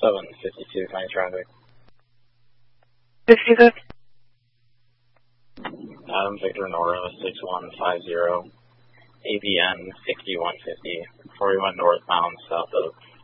752 county traffic. 52. Adam Victor Nora 6150, ABN 6150, 41 northbound south of